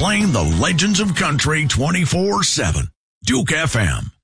playing the legends of country 24/7. Duke FM.